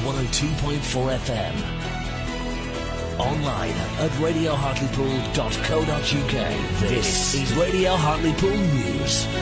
102.4 FM. Online at radiohartlepool.co.uk. This is Radio Hartlepool News.